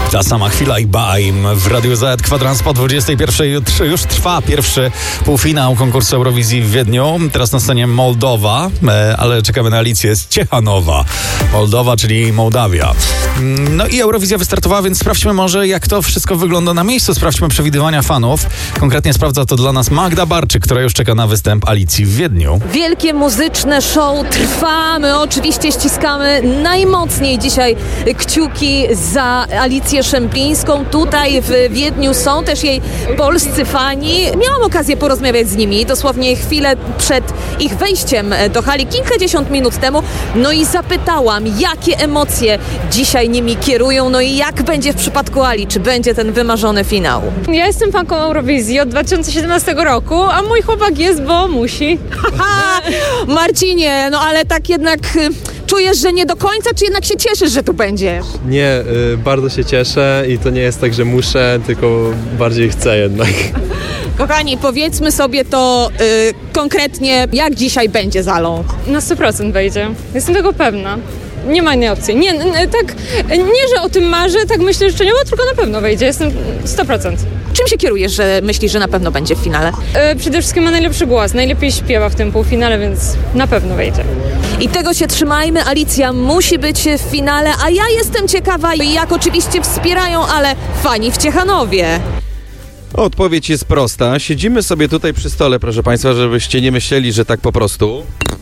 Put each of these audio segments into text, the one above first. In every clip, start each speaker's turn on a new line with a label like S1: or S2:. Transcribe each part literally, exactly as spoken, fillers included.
S1: Ta sama chwila i Baim w Radiu Z. Kwadrans po dwudziestej pierwszej już trwa pierwszy półfinał konkursu Eurowizji w Wiedniu. Teraz na scenie Mołdowa, ale czekamy na Alicję z Ciechanowa. Moldowa, czyli Mołdawia. No i Eurowizja wystartowała, więc sprawdźmy może, jak to wszystko wygląda na miejscu. Sprawdźmy przewidywania fanów. Konkretnie sprawdza to dla nas Magda Barczyk, która już czeka na występ Alicji w Wiedniu.
S2: Wielkie muzyczne show trwa. My oczywiście ściskamy najmocniej dzisiaj kciuki za Alicję Szemplińską. Tutaj w Wiedniu są też jej polscy fani. Miałam okazję porozmawiać z nimi dosłownie chwilę przed ich wejściem do hali, kilkadziesiąt minut temu. No i zapytałam, jakie emocje dzisiaj nimi kierują, no i jak będzie w przypadku Ali, czy będzie ten wymarzony finał?
S3: Ja jestem fanką Eurowizji od dwa tysiące siedemnastego roku, a mój chłopak jest, bo musi.
S2: Ha, Marcinie, no ale tak jednak y, czujesz, że nie do końca, czy jednak się cieszysz, że tu będzie?
S4: Nie, y, bardzo się cieszę i to nie jest tak, że muszę, tylko bardziej chcę jednak.
S2: Kochani, powiedzmy sobie to y, konkretnie, jak dzisiaj będzie z Alą?
S3: Na sto procent wejdzie. Jestem tego pewna. Nie ma innej opcji. Nie, n- tak, nie, że o tym marzę, tak myślę życzeniowo, tylko na pewno wejdzie. Jestem sto procent.
S2: Czym się kierujesz, że myślisz, że na pewno będzie w finale?
S3: Yy, przede wszystkim ma najlepszy głos, najlepiej śpiewa w tym półfinale, więc na pewno wejdzie.
S2: I tego się trzymajmy. Alicja musi być w finale, a ja jestem ciekawa, jak oczywiście wspierają, ale fani w Ciechanowie.
S5: Odpowiedź jest prosta. Siedzimy sobie tutaj przy stole, proszę Państwa, żebyście nie myśleli, że tak po prostu.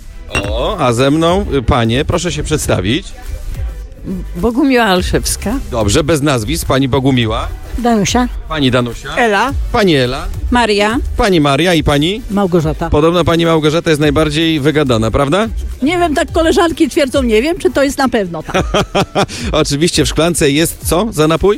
S5: O, a ze mną, y, panie, proszę się przedstawić.
S6: Bogumiła Alszewska.
S5: Dobrze, bez nazwisk. Pani Bogumiła,
S6: Danusia.
S5: pani Danusia,
S6: Ela.
S5: pani Ela,
S6: Maria.
S5: pani Maria i pani?
S6: Małgorzata.
S5: Podobno pani Małgorzata jest najbardziej wygadana, prawda?
S6: Nie wiem, tak koleżanki twierdzą, nie wiem, czy to jest na pewno tak.
S5: Oczywiście w szklance jest co za napój?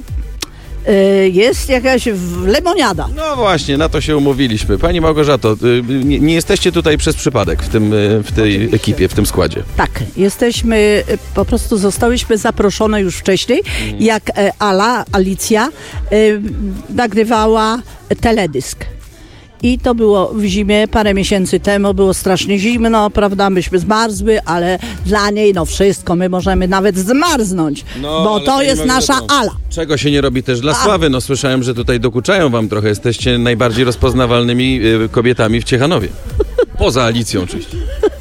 S6: Y, jest jakaś w- lemoniada.
S5: No właśnie, na to się umówiliśmy. Pani Małgorzato, y, nie, nie jesteście tutaj przez przypadek w, tym, y, w tej ekipie, w tym składzie.
S6: Tak, jesteśmy, y, po prostu zostałyśmy zaproszone już wcześniej, jak e, Ala, Alicja y, nagrywała teledysk. I to było w zimie, parę miesięcy temu, było strasznie zimno, prawda, myśmy zmarzły, ale dla niej no wszystko, my możemy nawet zmarznąć,
S5: No,
S6: bo
S5: ale
S6: to
S5: pani
S6: jest nasza
S5: Małgorzato,
S6: Ala.
S5: Czego się nie robi też dla
S6: A.
S5: sławy? No słyszałem, że tutaj dokuczają wam trochę. Jesteście najbardziej rozpoznawalnymi y, kobietami w Ciechanowie. Poza Alicją oczywiście.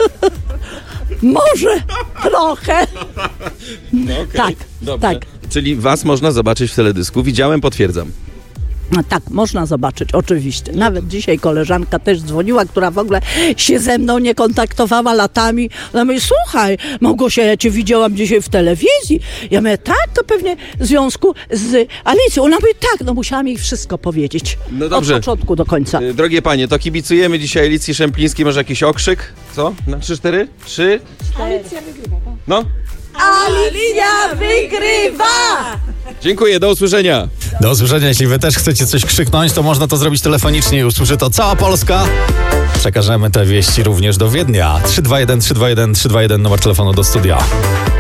S6: Może trochę.
S5: No, okay.
S6: Tak,
S5: Dobrze.
S6: tak.
S5: Czyli was można zobaczyć w teledysku. Widziałem, potwierdzam.
S6: No tak, można zobaczyć, oczywiście. Nawet dzisiaj koleżanka też dzwoniła, która w ogóle się ze mną nie kontaktowała latami. Ona mówi, słuchaj, Małgosia, ja cię widziałam dzisiaj w telewizji. Ja mówię, tak, to pewnie w związku z Alicją. Ona mówi, tak, no musiałam jej wszystko powiedzieć.
S5: No dobrze.
S6: Od początku do końca.
S5: Y, Drogie panie, to kibicujemy dzisiaj Alicji Szemplińskiej. Może jakiś okrzyk? Co? Na trzy, cztery? Trzy? Alicja wygrywa. No?
S6: Alicja wygrywa!
S5: Dziękuję, do usłyszenia.
S1: Do usłyszenia. Jeśli wy też chcecie coś krzyknąć, to można to zrobić telefonicznie i usłyszy to cała Polska. Przekażemy te wieści również do Wiednia. trzy dwa jeden, trzy dwa jeden, trzy dwa jeden, numer telefonu do studia.